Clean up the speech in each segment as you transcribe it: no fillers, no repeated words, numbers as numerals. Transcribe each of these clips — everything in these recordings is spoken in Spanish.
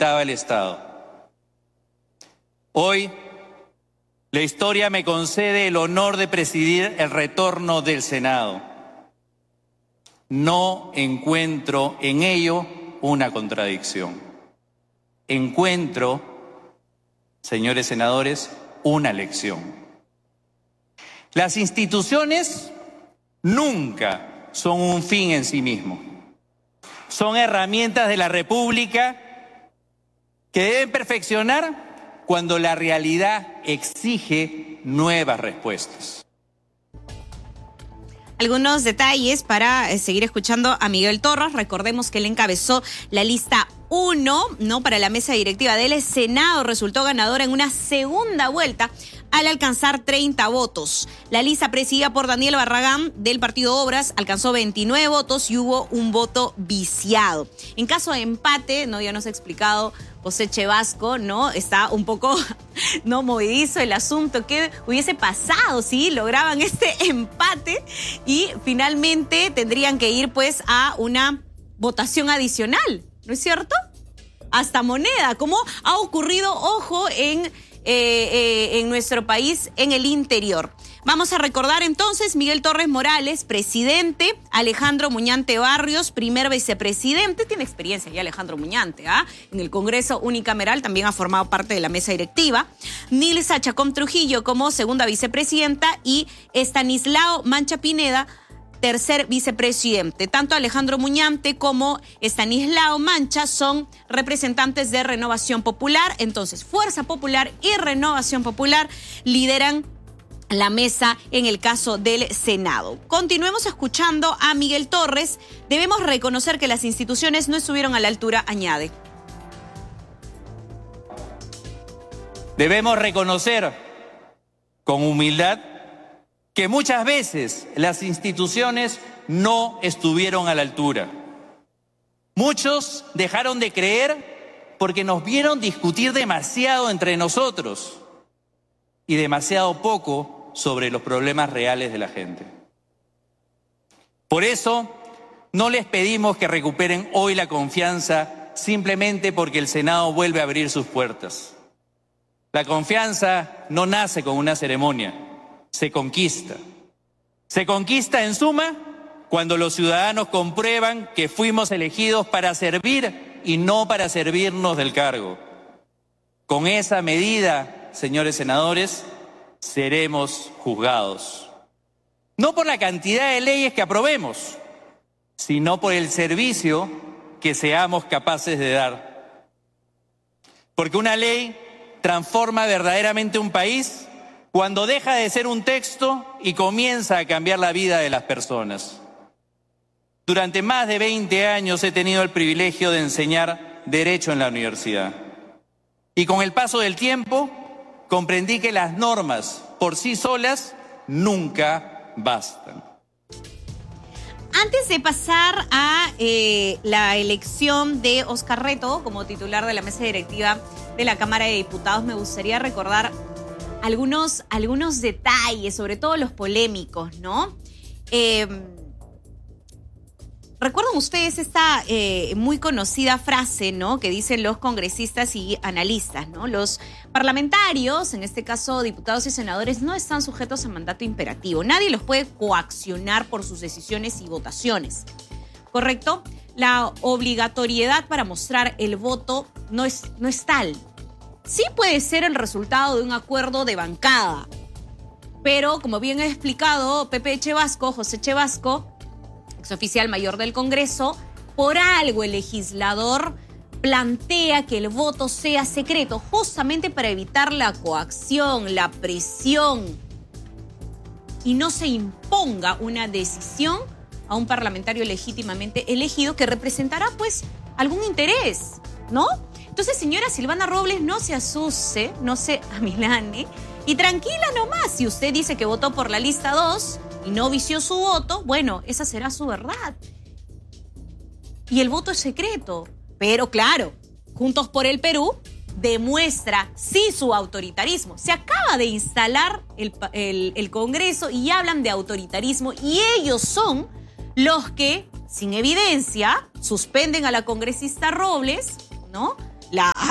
necesitaba el Estado. Hoy, la historia me concede el honor de presidir el retorno del Senado. No encuentro en ello una contradicción. Encuentro, señores senadores, una lección. Las instituciones nunca son un fin en sí mismo. Son herramientas de la República que deben perfeccionar cuando la realidad exige nuevas respuestas. Algunos detalles para seguir escuchando a Miguel Torres. Recordemos que él encabezó la lista 1, ¿no?, para la mesa directiva del Senado. Resultó ganadora en una segunda vuelta al alcanzar 30 votos. La lista presidida por Daniel Barragán del Partido Obras alcanzó 29 votos y hubo un voto viciado. En caso de empate, ¿no?, ya nos ha explicado José Chevasco, ¿no? Está un poco no movedizo el asunto. ¿Qué hubiese pasado si lograban este empate? Y finalmente tendrían que ir pues a una votación adicional, ¿no es cierto? Hasta moneda, como ha ocurrido, ojo, en nuestro país, en el interior. Vamos a recordar entonces: Miguel Torres Morales, presidente; Alejandro Muñante Barrios, primer vicepresidente. Tiene experiencia ya Alejandro Muñante, en el Congreso unicameral, también ha formado parte de la mesa directiva. Nilsa Chacón Trujillo como segunda vicepresidenta y Estanislao Mancha Pineda, tercer vicepresidente. Tanto Alejandro Muñante como Estanislao Mancha son representantes de Renovación Popular. Entonces, Fuerza Popular y Renovación Popular lideran la mesa en el caso del Senado. Continuemos escuchando a Miguel Torres. Debemos reconocer que las instituciones no estuvieron a la altura, añade. Debemos reconocer con humildad que muchas veces las instituciones no estuvieron a la altura. Muchos dejaron de creer porque nos vieron discutir demasiado entre nosotros y demasiado poco sobre los problemas reales de la gente. Por eso, no les pedimos que recuperen hoy la confianza simplemente porque el Senado vuelve a abrir sus puertas. La confianza no nace con una ceremonia, se conquista. Se conquista, en suma, cuando los ciudadanos comprueban que fuimos elegidos para servir y no para servirnos del cargo. Con esa medida, señores senadores, seremos juzgados. No por la cantidad de leyes que aprobemos, sino por el servicio que seamos capaces de dar. Porque una ley transforma verdaderamente un país cuando deja de ser un texto y comienza a cambiar la vida de las personas. Durante más de 20 años he tenido el privilegio de enseñar Derecho en la universidad. Y con el paso del tiempo comprendí que las normas por sí solas nunca bastan. Antes de pasar a la elección de Oscar Reto como titular de la mesa directiva de la Cámara de Diputados, me gustaría recordar algunos detalles, sobre todo los polémicos, ¿no? ¿Recuerdan ustedes esta muy conocida frase, ¿no?, que dicen los congresistas y analistas, ¿no? Los parlamentarios, en este caso diputados y senadores, no están sujetos a mandato imperativo. Nadie los puede coaccionar por sus decisiones y votaciones, ¿correcto? La obligatoriedad para mostrar el voto no es tal. Sí puede ser el resultado de un acuerdo de bancada, pero como bien ha explicado Pepe Chevasco, José Chevasco, exoficial mayor del Congreso, por algo el legislador plantea que el voto sea secreto, justamente para evitar la coacción, la presión, y no se imponga una decisión a un parlamentario legítimamente elegido que representará pues algún interés, ¿no? Entonces, señora Silvana Robles, no se asuste, no se amilane y tranquila nomás. Si usted dice que votó por la lista 2 y no vició su voto, bueno, esa será su verdad. Y el voto es secreto. Pero claro, Juntos por el Perú demuestra sí su autoritarismo. Se acaba de instalar el Congreso y hablan de autoritarismo y ellos son los que, sin evidencia, suspenden a la congresista Robles, ¿no?,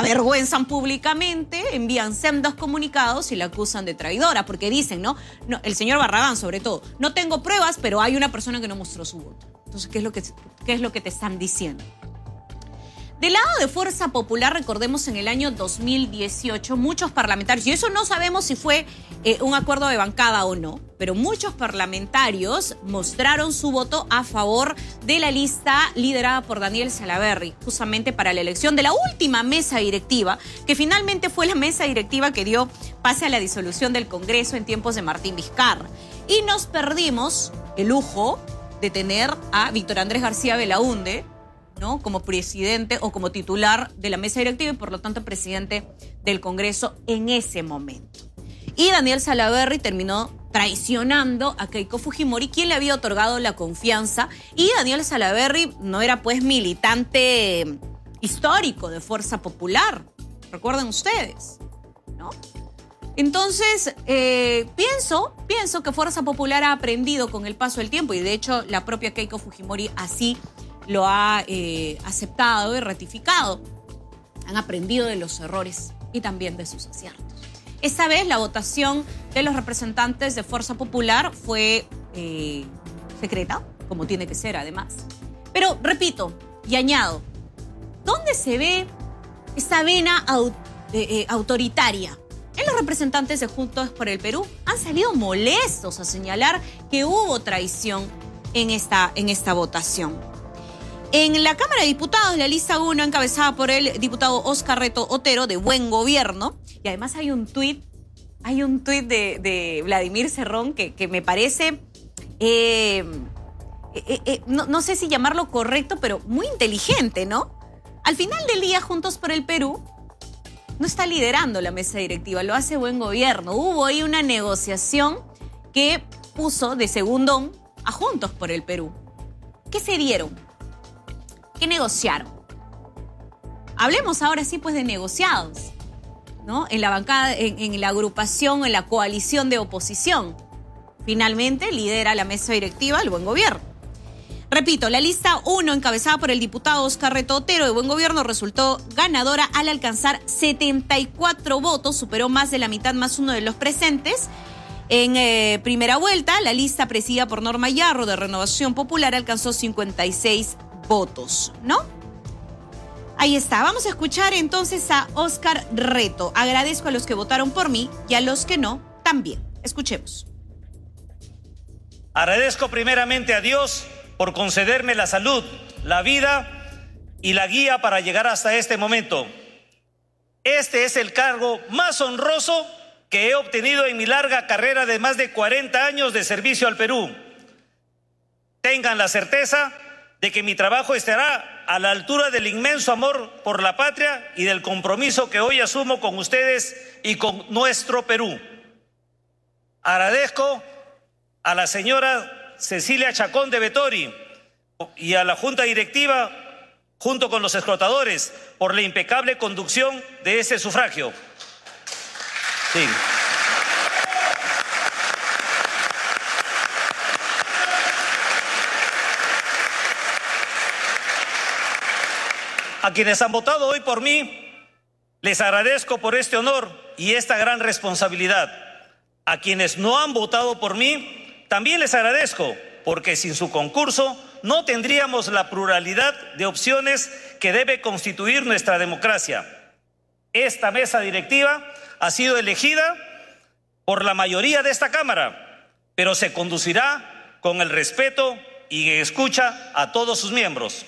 avergüenzan públicamente, envían sendos comunicados y la acusan de traidora, porque dicen, ¿no? El señor Barragán sobre todo, no tengo pruebas, pero hay una persona que no mostró su voto. Entonces, ¿qué es lo que te están diciendo? Del lado de Fuerza Popular, recordemos en el año 2018, muchos parlamentarios, y eso no sabemos si fue un acuerdo de bancada o no, pero muchos parlamentarios mostraron su voto a favor de la lista liderada por Daniel Salaverry, justamente para la elección de la última mesa directiva, que finalmente fue la mesa directiva que dio pase a la disolución del Congreso en tiempos de Martín Vizcarra. Y nos perdimos el lujo de tener a Víctor Andrés García Belaúnde, ¿no?, como presidente o como titular de la mesa directiva y por lo tanto presidente del Congreso en ese momento. Y Daniel Salaverry terminó traicionando a Keiko Fujimori, quien le había otorgado la confianza, y Daniel Salaverry no era pues militante histórico de Fuerza Popular, recuerden ustedes, ¿no? Entonces, pienso que Fuerza Popular ha aprendido con el paso del tiempo, y de hecho la propia Keiko Fujimori así lo ha aceptado y ratificado. Han aprendido de los errores y también de sus aciertos. Esta vez la votación de los representantes de Fuerza Popular fue secreta, como tiene que ser además. Pero repito y añado, ¿dónde se ve esta vena autoritaria? En los representantes de Juntos por el Perú han salido molestos a señalar que hubo traición en esta votación. En la Cámara de Diputados, la lista 1, encabezada por el diputado Óscar Reto Otero, de Buen Gobierno, y además hay un tuit de Vladimir Cerrón que me parece, no sé si llamarlo correcto, pero muy inteligente, ¿no? Al final del día, Juntos por el Perú no está liderando la mesa directiva, lo hace Buen Gobierno. Hubo ahí una negociación que puso de segundón a Juntos por el Perú. ¿Qué se dieron? ¿Qué negociaron? Hablemos ahora sí pues de negociados, ¿no? En la bancada, en la agrupación, en la coalición de oposición. Finalmente lidera la mesa directiva el Buen Gobierno. Repito, la lista 1, encabezada por el diputado Óscar Reto Otero de Buen Gobierno, resultó ganadora al alcanzar 74 votos, superó más de la mitad más uno de los presentes. En primera vuelta, la lista presidida por Norma Yarro de Renovación Popular alcanzó 56 votos, ¿no? Ahí está. Vamos a escuchar entonces a Óscar Reto. Agradezco a los que votaron por mí y a los que no, también. Escuchemos. Agradezco primeramente a Dios por concederme la salud, la vida y la guía para llegar hasta este momento. Este es el cargo más honroso que he obtenido en mi larga carrera de más de 40 años de servicio al Perú. Tengan la certeza de que mi trabajo estará a la altura del inmenso amor por la patria y del compromiso que hoy asumo con ustedes y con nuestro Perú. Agradezco a la señora Cecilia Chacón de Vettori y a la Junta Directiva, junto con los explotadores, por la impecable conducción de ese sufragio. Sí. A quienes han votado hoy por mí, les agradezco por este honor y esta gran responsabilidad. A quienes no han votado por mí, también les agradezco, porque sin su concurso no tendríamos la pluralidad de opciones que debe constituir nuestra democracia. Esta mesa directiva ha sido elegida por la mayoría de esta Cámara, pero se conducirá con el respeto y escucha a todos sus miembros.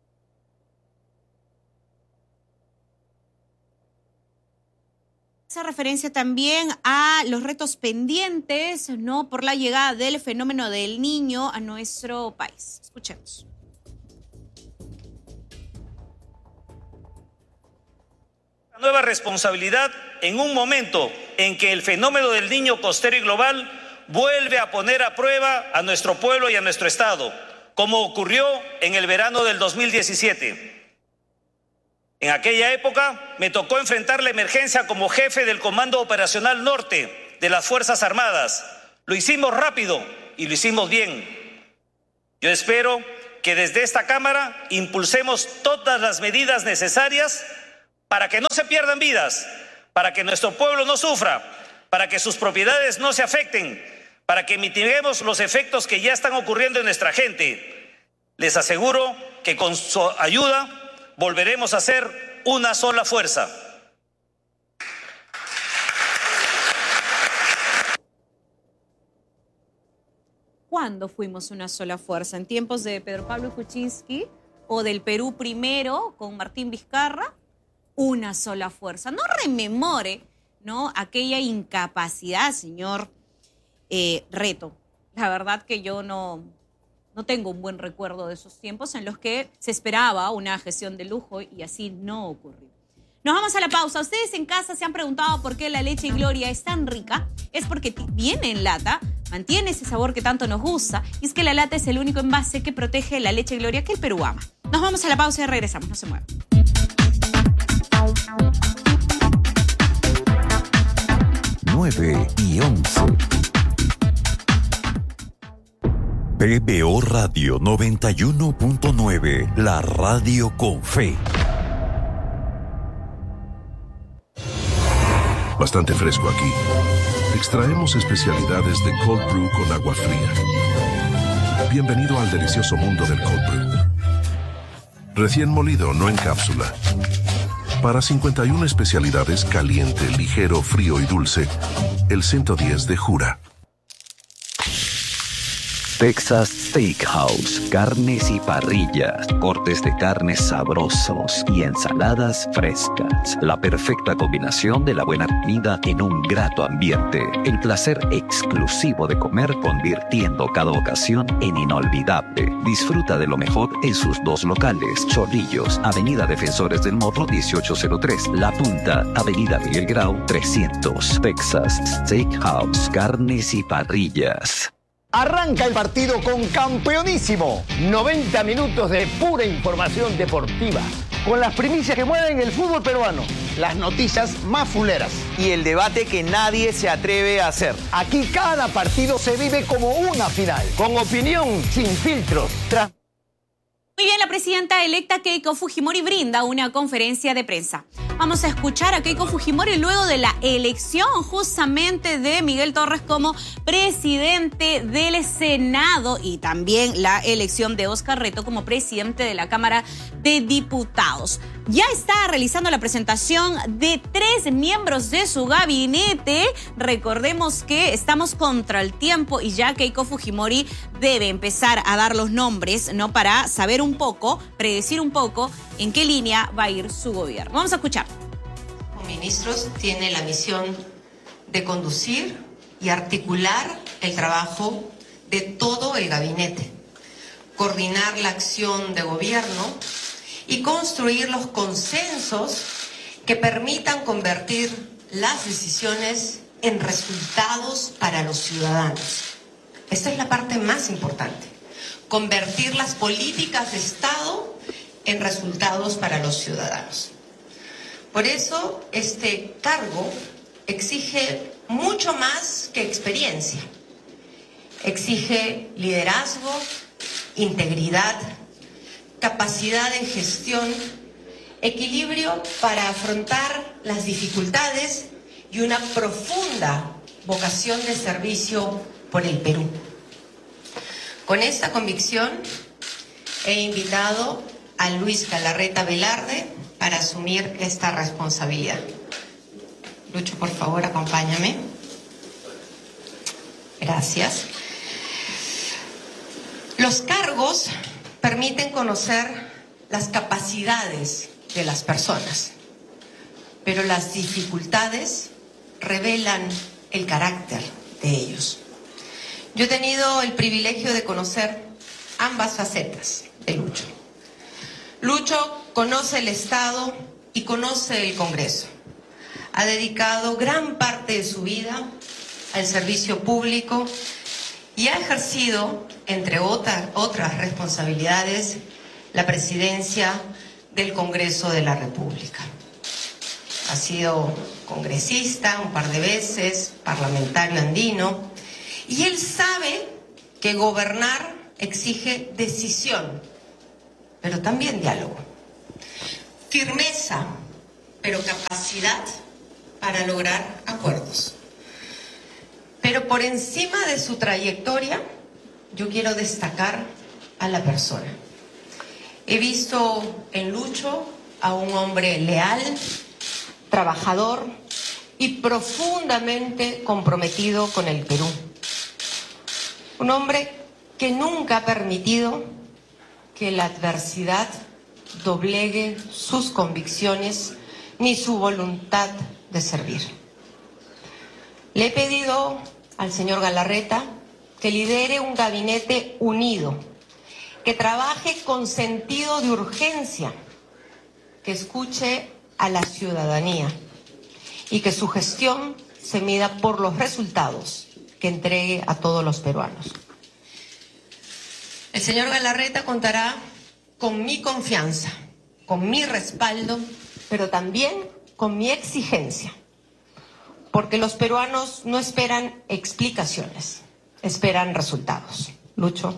Hace referencia también a los retos pendientes, ¿no?, por la llegada del fenómeno del Niño a nuestro país. Escuchemos. Una nueva responsabilidad en un momento en que el fenómeno del Niño costero y global vuelve a poner a prueba a nuestro pueblo y a nuestro Estado, como ocurrió en el verano del 2017. En aquella época me tocó enfrentar la emergencia como jefe del Comando Operacional Norte de las Fuerzas Armadas. Lo hicimos rápido y lo hicimos bien. Yo espero que desde esta Cámara impulsemos todas las medidas necesarias para que no se pierdan vidas, para que nuestro pueblo no sufra, para que sus propiedades no se afecten, para que mitiguemos los efectos que ya están ocurriendo en nuestra gente. Les aseguro que con su ayuda volveremos a ser una sola fuerza. ¿Cuándo fuimos una sola fuerza? ¿En tiempos de Pedro Pablo Kuczynski o del Perú primero con Martín Vizcarra? Una sola fuerza. No rememore, ¿no?, aquella incapacidad, señor Reto. La verdad que yo no tengo un buen recuerdo de esos tiempos en los que se esperaba una gestión de lujo y así no ocurrió. Nos vamos a la pausa. Ustedes en casa se han preguntado por qué la leche Gloria es tan rica. Es porque viene en lata, mantiene ese sabor que tanto nos gusta, y es que la lata es el único envase que protege la leche Gloria que el Perú ama. Nos vamos a la pausa y regresamos. No se muevan. 9:11. PBO Radio 91.9, la radio con fe. Bastante fresco aquí. Extraemos especialidades de cold brew con agua fría. Bienvenido al delicioso mundo del cold brew. Recién molido, no en cápsula. Para 51 especialidades, caliente, ligero, frío y dulce, el 110 de Jura. Texas Steakhouse, carnes y parrillas, cortes de carnes sabrosos y ensaladas frescas. La perfecta combinación de la buena comida en un grato ambiente. El placer exclusivo de comer, convirtiendo cada ocasión en inolvidable. Disfruta de lo mejor en sus dos locales: Chorrillos, Avenida Defensores del Morro 1803, La Punta, Avenida Miguel Grau 300. Texas Steakhouse, carnes y parrillas. Arranca el partido con Campeonísimo. 90 minutos de pura información deportiva, con las primicias que mueven el fútbol peruano, las noticias más fuleras y el debate que nadie se atreve a hacer. Aquí cada partido se vive como una final, con opinión sin filtros. Muy bien, la presidenta electa Keiko Fujimori brinda una conferencia de prensa. Vamos a escuchar a Keiko Fujimori luego de la elección justamente de Miguel Torres como presidente del Senado y también la elección de Óscar Reto como presidente de la Cámara de Diputados. Ya está realizando la presentación de 3 miembros de su gabinete. Recordemos que estamos contra el tiempo y ya Keiko Fujimori debe empezar a dar los nombres, ¿no?, para saber un poco, predecir un poco en qué línea va a ir su gobierno. Vamos a escuchar. Como ministros tiene la misión de conducir y articular el trabajo de todo el gabinete, coordinar la acción de gobierno y construir los consensos que permitan convertir las decisiones en resultados para los ciudadanos. Esta es la parte más importante, convertir las políticas de Estado en resultados para los ciudadanos. Por eso, este cargo exige mucho más que experiencia. Exige liderazgo, integridad, capacidad de gestión, equilibrio para afrontar las dificultades y una profunda vocación de servicio por el Perú. Con esta convicción he invitado a Luis Galarreta Velarde para asumir esta responsabilidad. Lucho, por favor, acompáñame. Gracias. Los cargos permiten conocer las capacidades de las personas, pero las dificultades revelan el carácter de ellos. Yo he tenido el privilegio de conocer ambas facetas de Lucho. Lucho conoce el Estado y conoce el Congreso. Ha dedicado gran parte de su vida al servicio público y ha ejercido, entre otras responsabilidades, la presidencia del Congreso de la República. Ha sido congresista un par de veces, parlamentario andino, y él sabe que gobernar exige decisión, pero también diálogo. Firmeza, pero capacidad para lograr acuerdos. Pero por encima de su trayectoria, yo quiero destacar a la persona. He visto en Lucho a un hombre leal, trabajador y profundamente comprometido con el Perú. Un hombre que nunca ha permitido que la adversidad doblegue sus convicciones ni su voluntad de servir. Le he pedido al señor Galarreta que lidere un gabinete unido, que trabaje con sentido de urgencia, que escuche a la ciudadanía y que su gestión se mida por los resultados que entregue a todos los peruanos. El señor Galarreta contará con mi confianza, con mi respaldo, pero también con mi exigencia, porque los peruanos no esperan explicaciones, esperan resultados. Lucho.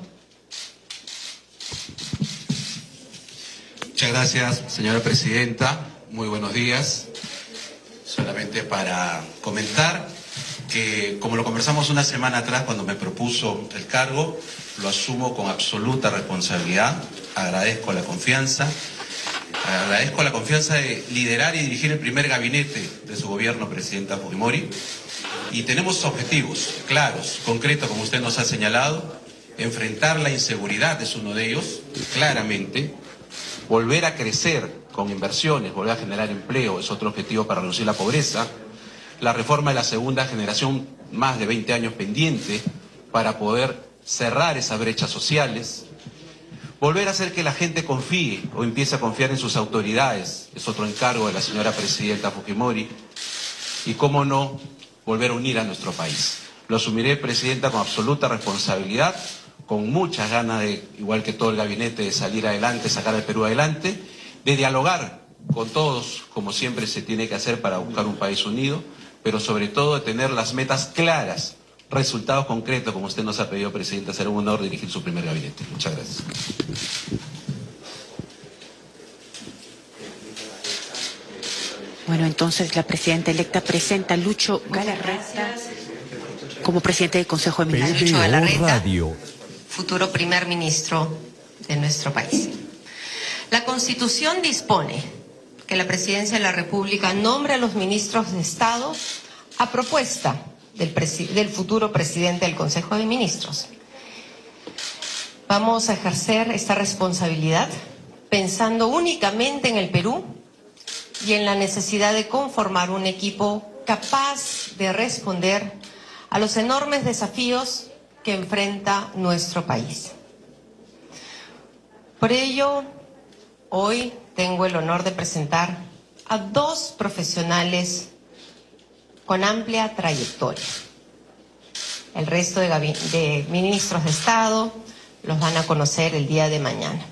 Muchas gracias, señora presidenta. Muy buenos días. Solamente para comentar que, como lo conversamos una semana atrás cuando me propuso el cargo, lo asumo con absoluta responsabilidad. Agradezco la confianza. Agradezco la confianza de liderar y dirigir el primer gabinete de su gobierno, presidenta Fujimori. Y tenemos objetivos claros, concretos, como usted nos ha señalado. Enfrentar la inseguridad es uno de ellos, claramente. Volver a crecer con inversiones, volver a generar empleo es otro objetivo para reducir la pobreza. La reforma de la segunda generación, más de 20 años pendiente, para poder cerrar esas brechas sociales. Volver a hacer que la gente confíe o empiece a confiar en sus autoridades es otro encargo de la señora presidenta Fujimori. Y cómo no, volver a unir a nuestro país. Lo asumiré, presidenta, con absoluta responsabilidad, con muchas ganas de, igual que todo el gabinete, de salir adelante, sacar al Perú adelante, de dialogar con todos, como siempre se tiene que hacer para buscar un país unido, pero sobre todo de tener las metas claras, resultados concretos, como usted nos ha pedido, presidenta. Será un honor dirigir su primer gabinete. Muchas gracias. Bueno, entonces la presidenta electa presenta a Lucho Galarreta como presidente del Consejo de Ministros. Lucho Galarreta, futuro primer ministro de nuestro país. La Constitución dispone que la Presidencia de la República nombre a los ministros de Estado a propuesta del futuro presidente del Consejo de Ministros. Vamos a ejercer esta responsabilidad pensando únicamente en el Perú y en la necesidad de conformar un equipo capaz de responder a los enormes desafíos que enfrenta nuestro país. Por ello, hoy tengo el honor de presentar a dos profesionales con amplia trayectoria. El resto de ministros de Estado los van a conocer el día de mañana.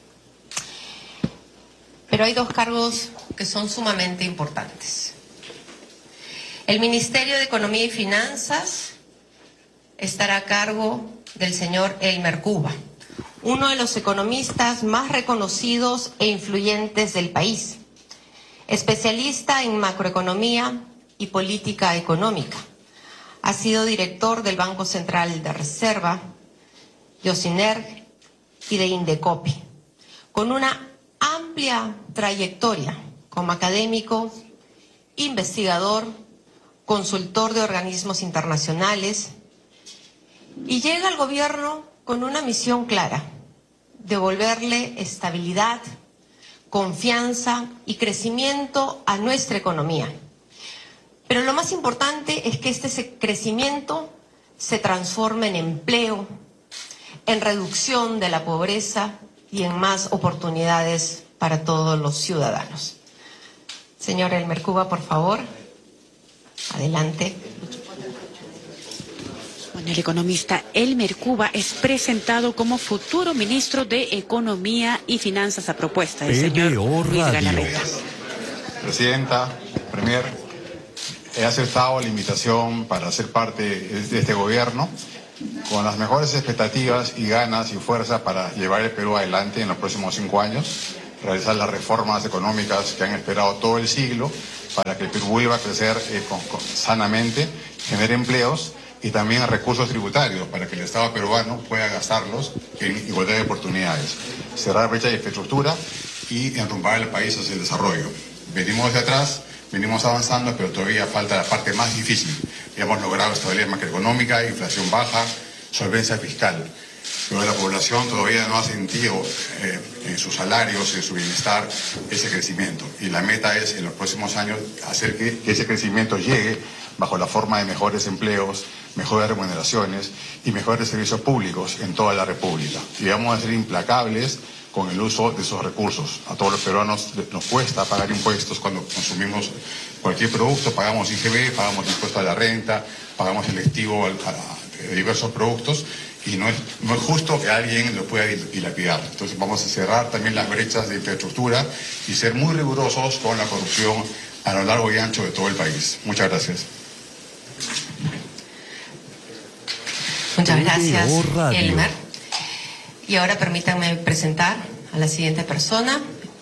Pero hay dos cargos que son sumamente importantes. El Ministerio de Economía y Finanzas estará a cargo del señor Elmer Cuba, uno de los economistas más reconocidos e influyentes del país, especialista en macroeconomía y política económica. Ha sido director del Banco Central de Reserva, de Ocinerg y de Indecopi, con una amplia trayectoria como académico, investigador, consultor de organismos internacionales, y llega al gobierno con una misión clara: devolverle estabilidad, confianza y crecimiento a nuestra economía. Pero lo más importante es que este crecimiento se transforme en empleo, en reducción de la pobreza y en más oportunidades para todos los ciudadanos. Señor Elmer Cuba, por favor, adelante. Bueno, el economista Elmer Cuba es presentado como futuro ministro de Economía y Finanzas a propuesta del señor Luis Galarreta. Presidenta, Premier, he aceptado la invitación para ser parte de este gobierno con las mejores expectativas y ganas y fuerza para llevar el Perú adelante en los próximos 5 años. realizar las reformas económicas que han esperado todo el siglo para que el Perú vuelva a crecer sanamente, genere empleos y también recursos tributarios para que el Estado peruano pueda gastarlos en igualdad de oportunidades, cerrar brecha de infraestructura y enrumbar el país hacia el desarrollo. Venimos de atrás, venimos avanzando, pero todavía falta la parte más difícil. Ya hemos logrado estabilidad macroeconómica, inflación baja, solvencia fiscal, pero la población todavía no ha sentido en sus salarios, en su bienestar, ese crecimiento. Y la meta es, en los próximos años, hacer que ese crecimiento llegue bajo la forma de mejores empleos, mejores remuneraciones y mejores servicios públicos en toda la República. Y vamos a ser implacables con el uso de esos recursos. A todos los peruanos nos cuesta pagar impuestos cuando consumimos cualquier producto, pagamos IGB, pagamos impuesto a la renta, pagamos selectivo a diversos productos, y no es justo que alguien lo pueda dilapidar. Entonces vamos a cerrar también las brechas de infraestructura y ser muy rigurosos con la corrupción a lo largo y ancho de todo el país. Muchas gracias. Muchas gracias, Elmer. Y ahora permítanme presentar a la siguiente persona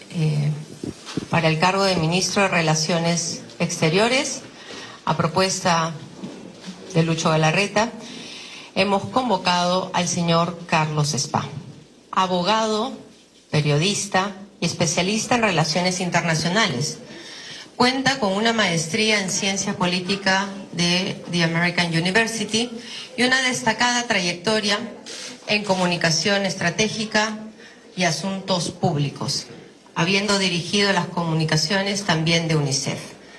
para el cargo de Ministro de Relaciones Exteriores. A propuesta de Lucho Galarreta, hemos convocado al señor Carlos Spa, abogado, periodista y especialista en relaciones internacionales. Cuenta con una maestría en ciencia política de The American University y una destacada trayectoria en comunicación estratégica y asuntos públicos, habiendo dirigido las comunicaciones también de UNICEF.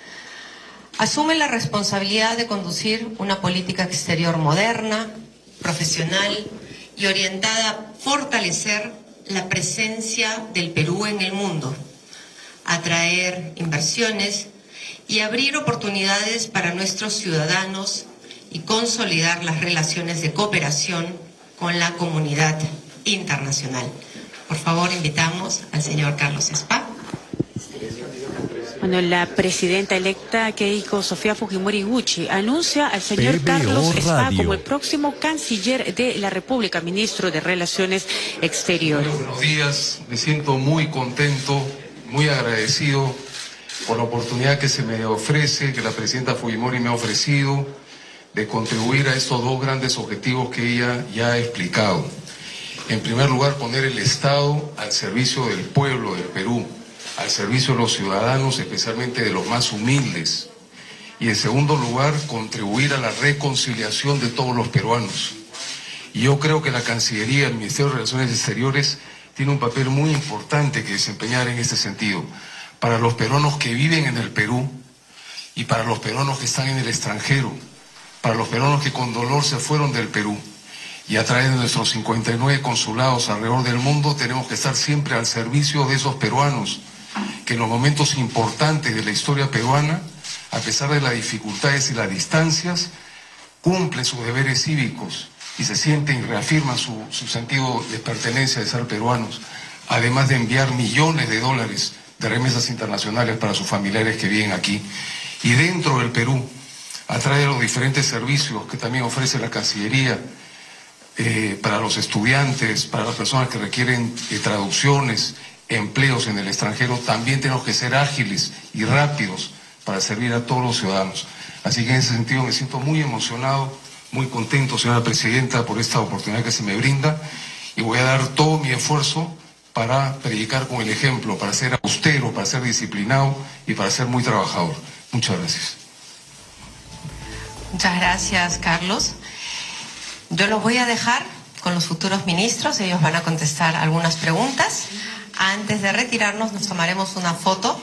Asume la responsabilidad de conducir una política exterior moderna, profesional y orientada a fortalecer la presencia del Perú en el mundo, atraer inversiones y abrir oportunidades para nuestros ciudadanos y consolidar las relaciones de cooperación con la comunidad internacional. Por favor, invitamos al señor Carlos Spa. Bueno, la presidenta electa Keiko Sofía Fujimori Gucci anuncia al señor Carlos Spa como el próximo canciller de la República, ministro de Relaciones Exteriores. Buenos días, me siento muy contento, muy agradecido por la oportunidad que se me ofrece, que la presidenta Fujimori me ha ofrecido, de contribuir a estos dos grandes objetivos que ella ya ha explicado. En primer lugar, poner el Estado al servicio del pueblo del Perú, al servicio de los ciudadanos, especialmente de los más humildes. Y en segundo lugar, contribuir a la reconciliación de todos los peruanos. Y yo creo que la Cancillería, el Ministerio de Relaciones Exteriores, tiene un papel muy importante que desempeñar en este sentido. Para los peruanos que viven en el Perú y para los peruanos que están en el extranjero, para los peruanos que con dolor se fueron del Perú. Y a través de nuestros 59 consulados alrededor del mundo tenemos que estar siempre al servicio de esos peruanos que en los momentos importantes de la historia peruana, a pesar de las dificultades y las distancias, cumplen sus deberes cívicos y se sienten y reafirman su sentido de pertenencia de ser peruanos, además de enviar millones de dólares de remesas internacionales para sus familiares que viven aquí. Y dentro del Perú, a través de los diferentes servicios que también ofrece la Cancillería, para los estudiantes, para las personas que requieren traducciones, empleos en el extranjero, también tenemos que ser ágiles y rápidos para servir a todos los ciudadanos. Así que en ese sentido me siento muy emocionado, muy contento, señora presidenta, por esta oportunidad que se me brinda, y voy a dar todo mi esfuerzo para predicar con el ejemplo, para ser austero, para ser disciplinado y para ser muy trabajador. Muchas gracias. Muchas gracias, Carlos. Yo los voy a dejar con los futuros ministros, ellos van a contestar algunas preguntas. Antes de retirarnos, nos tomaremos una foto.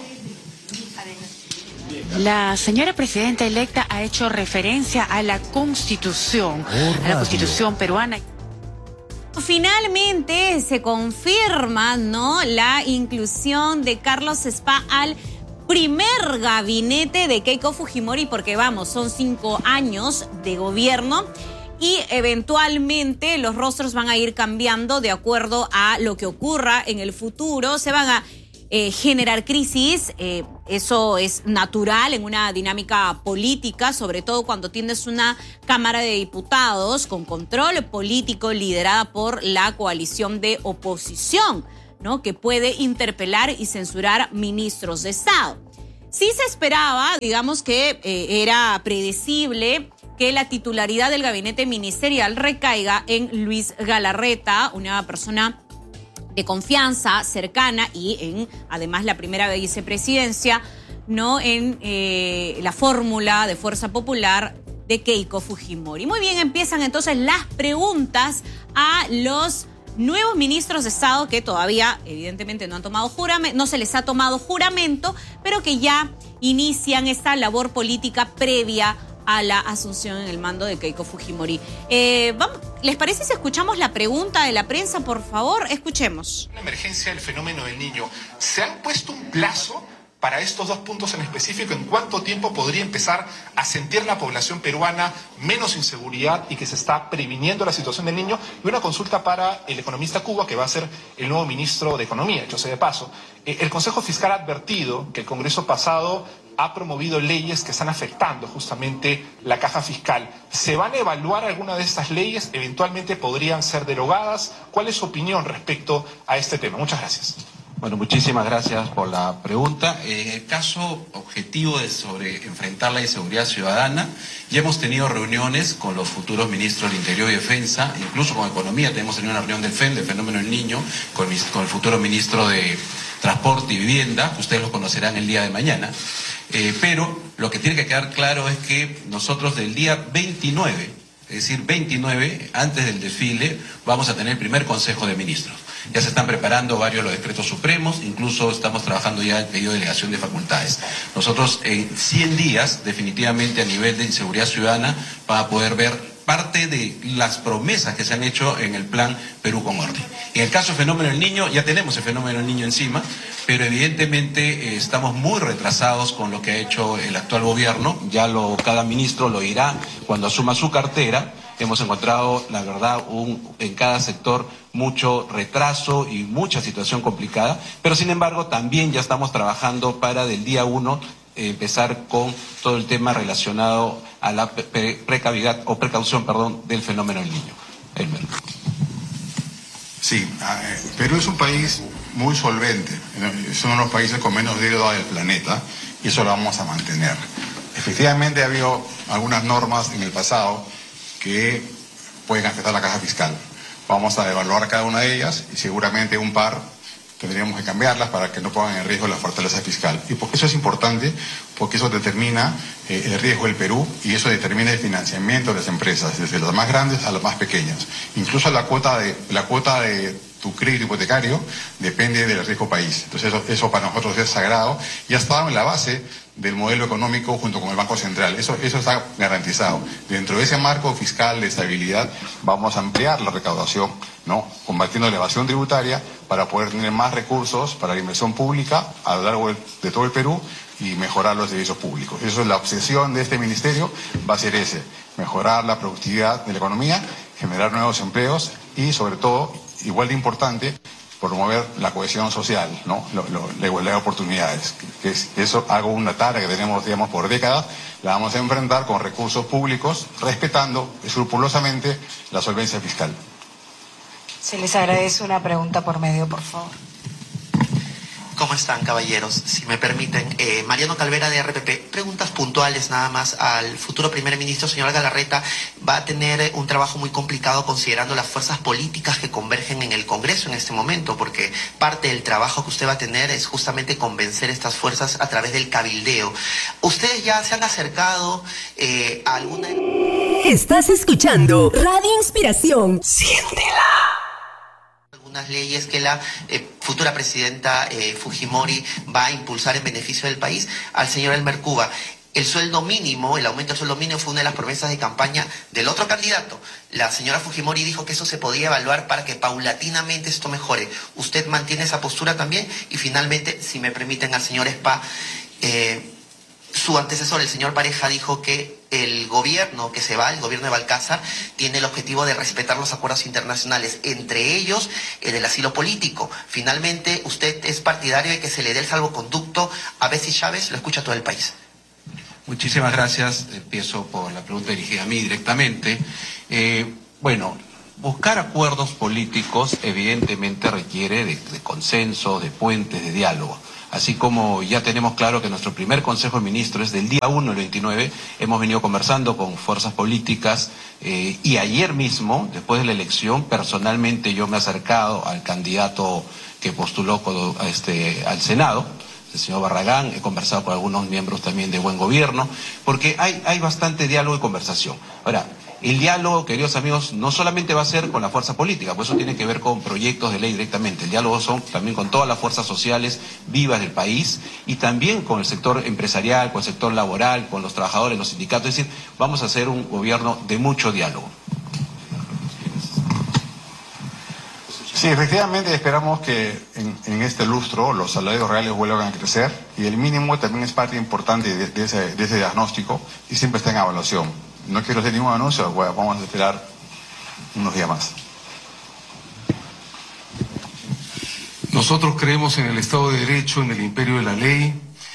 La señora presidenta electa ha hecho referencia a la Constitución, peruana. Finalmente se confirma, ¿no?, la inclusión de Carlos Spa al primer gabinete de Keiko Fujimori, porque vamos, son 5 años de gobierno y eventualmente los rostros van a ir cambiando de acuerdo a lo que ocurra en el futuro. Se van a generar crisis, eso es natural en una dinámica política, sobre todo cuando tienes una Cámara de Diputados con control político liderada por la coalición de oposición. ¿no?, que puede interpelar y censurar ministros de Estado. Sí se esperaba, digamos que era predecible que la titularidad del gabinete ministerial recaiga en Luis Galarreta, una persona de confianza, cercana y en, además, la primera vicepresidencia, ¿no?, en la fórmula de Fuerza Popular de Keiko Fujimori. Muy bien, empiezan entonces las preguntas a los nuevos ministros de Estado que todavía, evidentemente, no han tomado juramento, no se les ha tomado juramento, pero que ya inician esta labor política previa a la asunción en el mando de Keiko Fujimori. ¿Les parece si escuchamos la pregunta de la prensa, por favor? Escuchemos. La emergencia del fenómeno del Niño, ¿se han puesto un plazo para estos dos puntos en específico? ¿En cuánto tiempo podría empezar a sentir la población peruana menos inseguridad y que se está previniendo la situación del niño? Y una consulta para el economista Cuba, que va a ser el nuevo ministro de Economía, dicho sea de paso. El Consejo Fiscal ha advertido que el Congreso pasado ha promovido leyes que están afectando justamente la caja fiscal. ¿Se van a evaluar alguna de estas leyes? ¿Eventualmente podrían ser derogadas? ¿Cuál es su opinión respecto a este tema? Muchas gracias. Bueno, muchísimas gracias por la pregunta. En el caso objetivo de sobre enfrentar la inseguridad ciudadana, ya hemos tenido reuniones con los futuros ministros del Interior y Defensa, incluso con Economía. Tenemos tenido una reunión del FEN, del fenómeno del niño, con el futuro ministro de Transporte y Vivienda, que ustedes lo conocerán el día de mañana. Pero lo que tiene que quedar claro es que nosotros del día 29, es decir, 29, antes del desfile, vamos a tener el primer Consejo de Ministros. Ya se están preparando varios de los decretos supremos, incluso estamos trabajando ya el pedido de delegación de facultades. Nosotros en 100 días, definitivamente a nivel de inseguridad ciudadana, van a poder ver parte de las promesas que se han hecho en el plan Perú con Orden. En el caso del fenómeno del niño, ya tenemos el fenómeno del niño encima, pero evidentemente estamos muy retrasados con lo que ha hecho el actual gobierno. Cada ministro lo dirá cuando asuma su cartera. Hemos encontrado, la verdad, en cada sector mucho retraso y mucha situación complicada, pero sin embargo también ya estamos trabajando para del día 1 empezar con todo el tema relacionado a la precaución del fenómeno del niño. Elmer. Sí, Perú es un país muy solvente, es uno de los países con menos deuda del planeta y eso lo vamos a mantener. Efectivamente ha habido algunas normas en el pasado que pueden afectar la caja fiscal. Vamos a evaluar cada una de ellas y seguramente un par tendríamos que cambiarlas para que no pongan en riesgo la fortaleza fiscal. Y porque eso es importante, porque eso determina el riesgo del Perú y eso determina el financiamiento de las empresas, desde las más grandes a las más pequeñas. Incluso la cuota de tu crédito hipotecario depende del riesgo país. Entonces eso para nosotros es sagrado y ha estado en la base del modelo económico junto con el Banco Central. Eso está garantizado. Dentro de ese marco fiscal de estabilidad vamos a ampliar la recaudación, ¿no?, combatiendo la evasión tributaria para poder tener más recursos para la inversión pública a lo largo de todo el Perú y mejorar los servicios públicos. Eso es la obsesión de este ministerio, va a ser mejorar la productividad de la economía, generar nuevos empleos y sobre todo, igual de importante, promover la cohesión social, ¿no?, la igualdad de oportunidades. Eso hago una tarea que tenemos, digamos, por décadas, la vamos a enfrentar con recursos públicos, respetando escrupulosamente la solvencia fiscal. Se les agradece una pregunta por medio, por favor. ¿Cómo están, caballeros? Si me permiten, Mariano Calvera de RPP, preguntas puntuales nada más al futuro primer ministro, señor Galarreta. Va a tener un trabajo muy complicado considerando las fuerzas políticas que convergen en el Congreso en este momento, porque parte del trabajo que usted va a tener es justamente convencer estas fuerzas a través del cabildeo. ¿Ustedes ya se han acercado a alguna... Estás escuchando Radio Inspiración. Siéntela. Algunas leyes que la futura presidenta Fujimori va a impulsar en beneficio del país. Al señor Elmer Cuba, el sueldo mínimo, el aumento del sueldo mínimo fue una de las promesas de campaña del otro candidato. La señora Fujimori dijo que eso se podía evaluar para que paulatinamente esto mejore. ¿Usted mantiene esa postura también? Y finalmente, si me permiten, al señor Spa, su antecesor, el señor Pareja, dijo que el gobierno que se va, el gobierno de Balcázar, tiene el objetivo de respetar los acuerdos internacionales, entre ellos el del asilo político. Finalmente, usted es partidario de que se le dé el salvoconducto a Betsy Chávez, lo escucha todo el país. Muchísimas gracias. Empiezo por la pregunta dirigida a mí directamente. Bueno, buscar acuerdos políticos evidentemente requiere de consenso, de puentes, de diálogo. Así como ya tenemos claro que nuestro primer Consejo de Ministros del día 1 al 29, hemos venido conversando con fuerzas políticas y ayer mismo, después de la elección, personalmente yo me he acercado al candidato que postuló al Senado, el señor Barragán, he conversado con algunos miembros también de Buen Gobierno, porque hay bastante diálogo y conversación. Ahora, el diálogo, queridos amigos, no solamente va a ser con la fuerza política, pues eso tiene que ver con proyectos de ley directamente. El diálogo son también con todas las fuerzas sociales vivas del país y también con el sector empresarial, con el sector laboral, con los trabajadores, los sindicatos. Es decir, vamos a hacer un gobierno de mucho diálogo. Sí, efectivamente esperamos que en este lustro los salarios reales vuelvan a crecer y el mínimo también es parte importante de ese diagnóstico y siempre está en evaluación. No quiero hacer ningún anuncio, vamos a esperar unos días más. Nosotros creemos en el Estado de Derecho, en el imperio de la ley,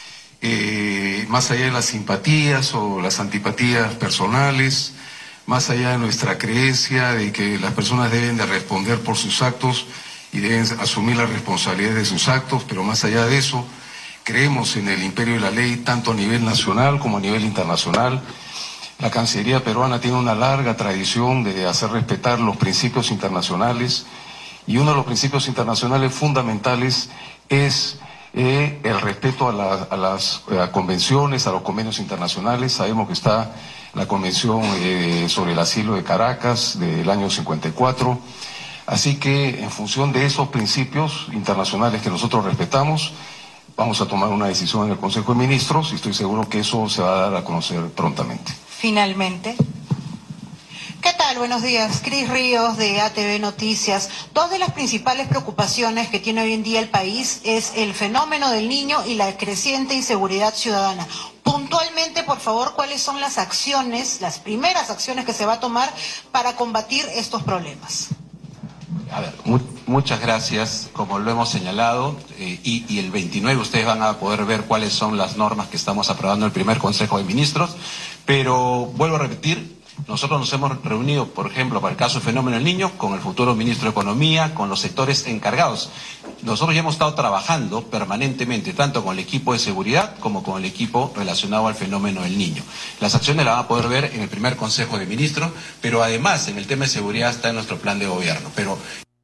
más allá de las simpatías o las antipatías personales, más allá de nuestra creencia de que las personas deben de responder por sus actos y deben asumir la responsabilidad de sus actos, pero más allá de eso, creemos en el imperio de la ley tanto a nivel nacional como a nivel internacional. La Cancillería peruana tiene una larga tradición de hacer respetar los principios internacionales y uno de los principios internacionales fundamentales es el respeto a las convenciones, a los convenios internacionales. Sabemos que está la Convención sobre el Asilo de Caracas del año 54. Así que en función de esos principios internacionales que nosotros respetamos, vamos a tomar una decisión en el Consejo de Ministros y estoy seguro que eso se va a dar a conocer prontamente. Finalmente. ¿Qué tal? Buenos días. Cris Ríos de ATV Noticias. Dos de las principales preocupaciones que tiene hoy en día el país es el fenómeno del niño y la creciente inseguridad ciudadana. Puntualmente, por favor, ¿cuáles son las acciones, las primeras acciones que se va a tomar para combatir estos problemas? A ver, muchas gracias. Como lo hemos señalado, y el 29 ustedes van a poder ver cuáles son las normas que estamos aprobando en el primer Consejo de Ministros, pero vuelvo a repetir, nosotros nos hemos reunido, por ejemplo, para el caso del fenómeno del niño, con el futuro ministro de Economía, con los sectores encargados. Nosotros ya hemos estado trabajando permanentemente, tanto con el equipo de seguridad como con el equipo relacionado al fenómeno del niño. Las acciones las van a poder ver en el primer Consejo de Ministros, pero además en el tema de seguridad está en nuestro plan de gobierno. Pero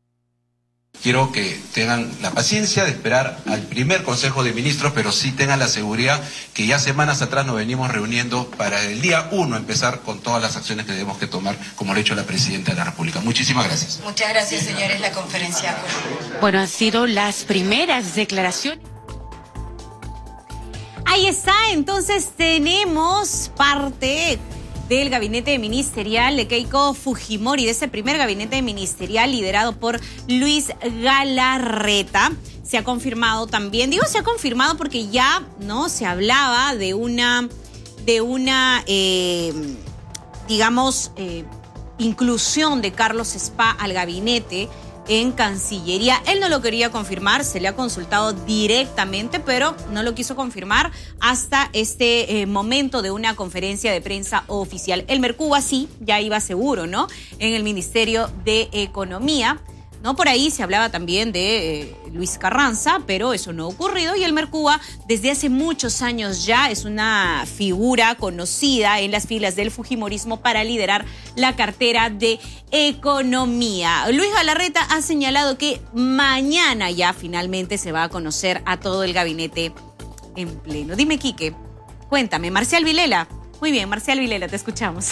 quiero que tengan la paciencia de esperar al primer Consejo de Ministros, pero sí tengan la seguridad que ya semanas atrás nos venimos reuniendo para el día 1 empezar con todas las acciones que tenemos que tomar, como lo ha hecho la Presidenta de la República. Muchísimas gracias. Muchas gracias, señores. La conferencia. Bueno, han sido las primeras declaraciones. Ahí está, entonces tenemos parte del gabinete ministerial de Keiko Fujimori, de ese primer gabinete ministerial liderado por Luis Galarreta. Se ha confirmado también, se ha confirmado porque ya no se hablaba de una inclusión de Carlos Spa al gabinete en Cancillería. Él no lo quería confirmar, se le ha consultado directamente, pero no lo quiso confirmar hasta este momento de una conferencia de prensa oficial. El Mercuba sí, ya iba seguro, ¿no? En el Ministerio de Economía. ¿No? Por ahí se hablaba también de Luis Carranza, pero eso no ha ocurrido y el Mercuba desde hace muchos años ya es una figura conocida en las filas del fujimorismo para liderar la cartera de Economía. Luis Galarreta ha señalado que mañana ya finalmente se va a conocer a todo el gabinete en pleno. Dime, Quique, cuéntame, Marcial Vilela. Muy bien, Marcial Vilela, te escuchamos.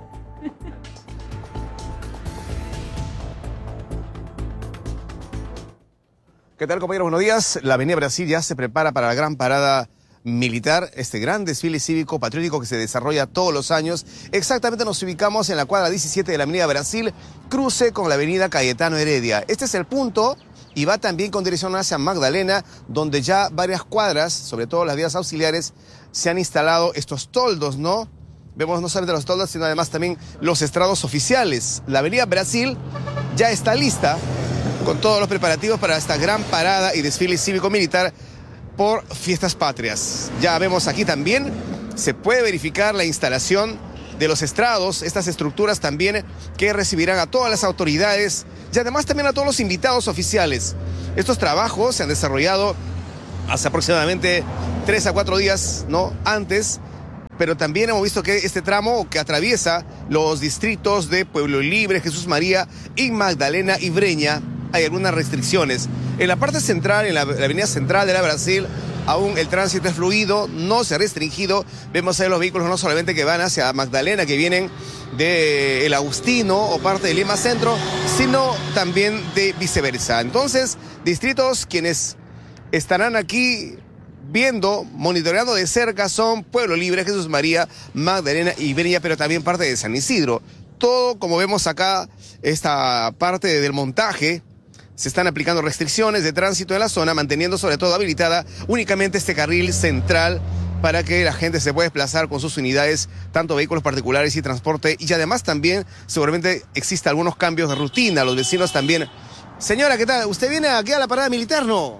¿Qué tal, compañeros? Buenos días. La Avenida Brasil ya se prepara para la gran parada militar, este gran desfile cívico patriótico que se desarrolla todos los años. Exactamente nos ubicamos en la cuadra 17 de la Avenida Brasil, cruce con la Avenida Cayetano Heredia. Este es el punto y va también con dirección hacia Magdalena, donde ya varias cuadras, sobre todo las vías auxiliares, se han instalado estos toldos, ¿no? Vemos no solamente los toldos, sino además también los estrados oficiales. La Avenida Brasil ya está lista con todos los preparativos para esta gran parada y desfile cívico-militar por Fiestas Patrias. Ya vemos aquí también, se puede verificar la instalación de los estrados, estas estructuras también que recibirán a todas las autoridades y además también a todos los invitados oficiales. Estos trabajos se han desarrollado hace aproximadamente 3 a 4 días, ¿no?, antes, pero también hemos visto que este tramo que atraviesa los distritos de Pueblo Libre, Jesús María y Magdalena y Breña, hay algunas restricciones. En la parte central, en la avenida central de la Brasil, aún el tránsito es fluido, no se ha restringido. Vemos ahí los vehículos no solamente que van hacia Magdalena, que vienen de El Agustino o parte de Lima Centro, sino también de viceversa. Entonces, distritos quienes estarán aquí viendo, monitoreando de cerca son Pueblo Libre, Jesús María, Magdalena y Breña, pero también parte de San Isidro. Todo, como vemos acá, esta parte del montaje, se están aplicando restricciones de tránsito en la zona, manteniendo sobre todo habilitada únicamente este carril central para que la gente se pueda desplazar con sus unidades, tanto vehículos particulares y transporte. Y además también seguramente existen algunos cambios de rutina, los vecinos también. Señora, ¿qué tal? ¿Usted viene aquí a la parada militar, no?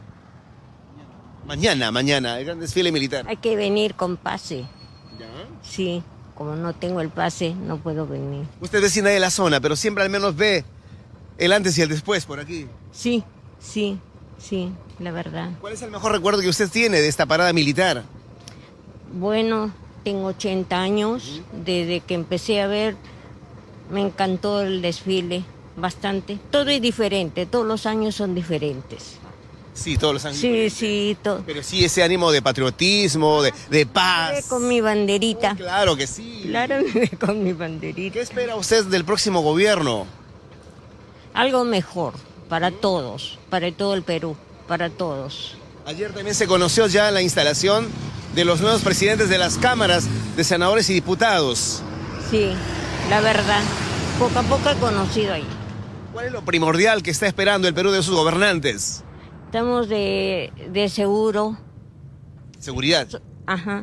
Mañana, el gran desfile militar. Hay que venir con pase. ¿Ya? Sí, como no tengo el pase, no puedo venir. Usted es vecina de la zona, pero siempre al menos ve el antes y el después por aquí. Sí, la verdad. ¿Cuál es el mejor recuerdo que usted tiene de esta parada militar? Bueno, tengo 80 años. Desde que empecé a ver, me encantó el desfile, bastante. Todo es diferente, todos los años son diferentes. Sí, todos los años. Sí, todo. Pero sí ese ánimo de patriotismo, de paz. Con mi banderita. Claro que sí. Claro, con mi banderita. ¿Qué espera usted del próximo gobierno? Algo mejor para todos, para todo el Perú, para todos. Ayer también se conoció ya la instalación de los nuevos presidentes de las cámaras de senadores y diputados. Sí, la verdad, poco a poco he conocido ahí. ¿Cuál es lo primordial que está esperando el Perú de sus gobernantes? Estamos de seguro. Seguridad. Ajá.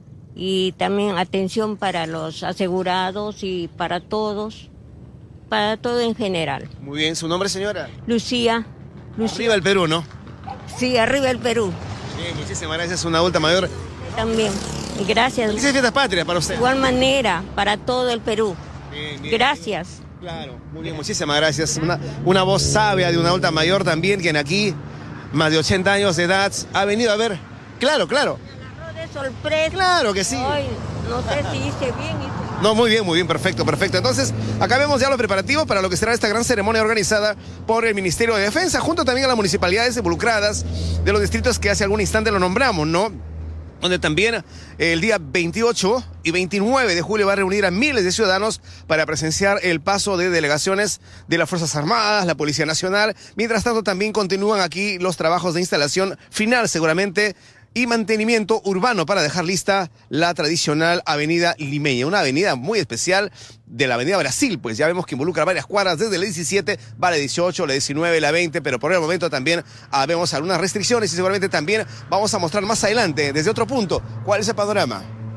Y también atención para los asegurados y para todos. Para todo en general. Muy bien, ¿su nombre, señora? Lucía. Arriba el Perú, ¿no? Sí, arriba el Perú. Bien, muchísimas gracias, una adulta mayor. También, gracias. Felices fiestas patrias para usted. De igual manera, para todo el Perú. Bien. Gracias. Claro, muy bien, muchísimas gracias. Una voz sabia de una adulta mayor también, quien aquí, más de 80 años de edad, ha venido a ver. Claro. Me agarró de sorpresa. Claro que sí. Ay, no sé si hice bien. No, muy bien, perfecto. Entonces, acá vemos ya los preparativos para lo que será esta gran ceremonia organizada por el Ministerio de Defensa, junto también a las municipalidades involucradas de los distritos que hace algún instante lo nombramos, ¿no? Donde también el día 28 y 29 de julio va a reunir a miles de ciudadanos para presenciar el paso de delegaciones de las Fuerzas Armadas, la Policía Nacional. Mientras tanto, también continúan aquí los trabajos de instalación final, seguramente, y mantenimiento urbano para dejar lista la tradicional Avenida Limeña, una avenida muy especial de la Avenida Brasil, pues ya vemos que involucra varias cuadras, desde la 17, va la 18, la 19, la 20, pero por el momento también vemos algunas restricciones y seguramente también vamos a mostrar más adelante, desde otro punto, cuál es el panorama.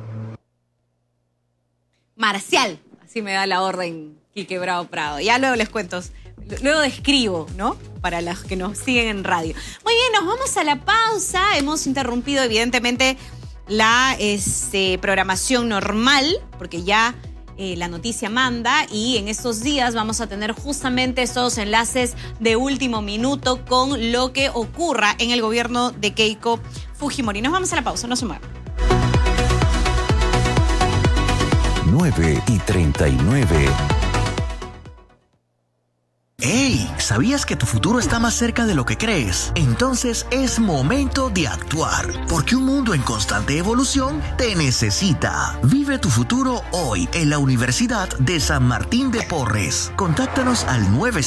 Marcial, así me da la orden Quique Bravo Prado. Ya luego les cuento, luego describo, ¿no? Para los que nos siguen en radio. Muy bien, nos vamos a la pausa. Hemos interrumpido evidentemente la programación normal, porque ya la noticia manda, y en estos días vamos a tener justamente estos enlaces de último minuto con lo que ocurra en el gobierno de Keiko Fujimori. Nos vamos a la pausa, no se muevan. 9:39. ¡Hey! ¿Sabías que tu futuro está más cerca de lo que crees? Entonces es momento de actuar, porque un mundo en constante evolución te necesita. Vive tu futuro hoy en la Universidad de San Martín de Porres. Contáctanos al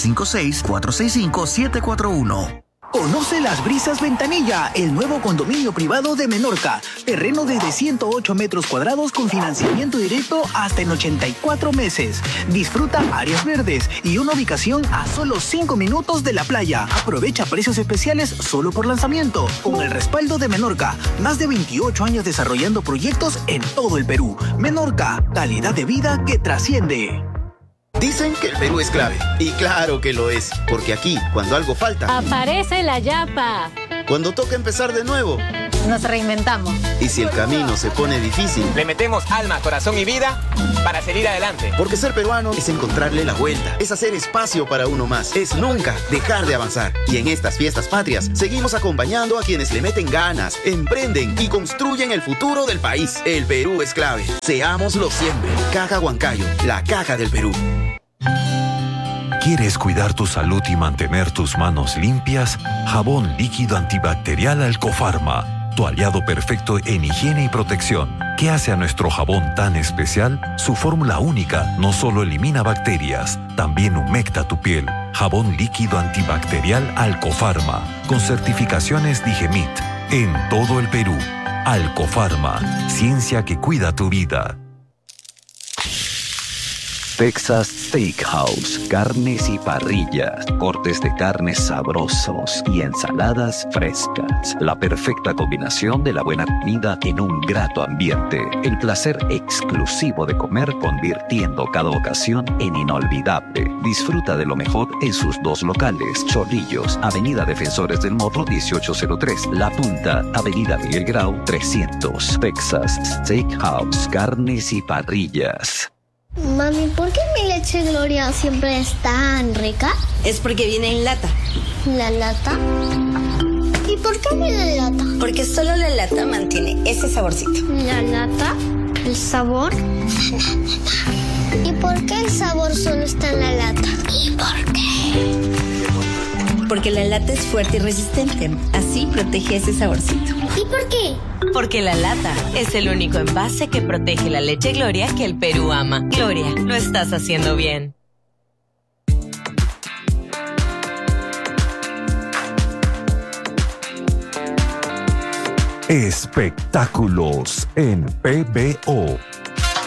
956-465-741. Conoce Las Brisas Ventanilla, el nuevo condominio privado de Menorca. Terreno desde 108 metros cuadrados con financiamiento directo hasta en 84 meses. Disfruta áreas verdes y una ubicación a solo 5 minutos de la playa. Aprovecha precios especiales solo por lanzamiento. Con el respaldo de Menorca, más de 28 años desarrollando proyectos en todo el Perú. Menorca, calidad de vida que trasciende. Dicen que el Perú es clave. Y claro que lo es, porque aquí, cuando algo falta, aparece la yapa. Cuando toca empezar de nuevo, Nos reinventamos. Y si el camino se pone difícil, le metemos alma, corazón y vida para salir adelante. Porque ser peruano es encontrarle la vuelta, es hacer espacio para uno más, es nunca dejar de avanzar. Y en estas fiestas patrias, seguimos acompañando a quienes le meten ganas, emprenden y construyen el futuro del país. El Perú es clave. Seámoslo siempre. Caja Huancayo, la caja del Perú. ¿Quieres cuidar tu salud y mantener tus manos limpias? Jabón líquido antibacterial Alcofarma, tu aliado perfecto en higiene y protección. ¿Qué hace a nuestro jabón tan especial? Su fórmula única no solo elimina bacterias, también humecta tu piel. Jabón líquido antibacterial Alcofarma, con certificaciones Digemit, en todo el Perú. Alcofarma, ciencia que cuida tu vida. Texas Steakhouse, carnes y parrillas, cortes de carnes sabrosos y ensaladas frescas. La perfecta combinación de la buena comida en un grato ambiente. El placer exclusivo de comer convirtiendo cada ocasión en inolvidable. Disfruta de lo mejor en sus dos locales. Chorrillos, Avenida Defensores del Morro 1803. La Punta, Avenida Miguel Grau 300. Texas Steakhouse, carnes y parrillas. Mami, ¿por qué mi leche Gloria siempre es tan rica? Es porque viene en lata. ¿La lata? ¿Y por qué viene en lata? Porque solo la lata mantiene ese saborcito. ¿La lata? ¿El sabor? ¿Y por qué el sabor solo está en la lata? ¿Y por qué? Porque la lata es fuerte y resistente. Así protege ese saborcito. ¿Y por qué? Porque la lata es el único envase que protege la leche Gloria que el Perú ama. Gloria, lo estás haciendo bien. Espectáculos en PBO.